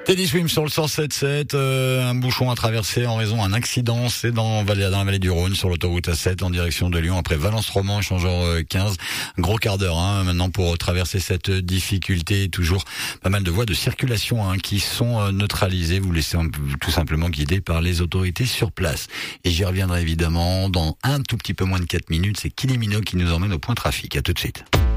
Teddy Swim sur le 107.7, un bouchon à traverser en raison d'un accident, c'est dans la vallée du Rhône, sur l'autoroute A7 en direction de Lyon, après Valence-Roman, échangeur 15, gros quart d'heure maintenant pour traverser cette difficulté, toujours pas mal de voies de circulation qui sont neutralisées, vous laissez tout simplement guider par les autorités sur place. Et j'y reviendrai évidemment dans un tout petit peu moins de 4 minutes, c'est Kylie Minogue qui nous emmène au point trafic, à tout de suite.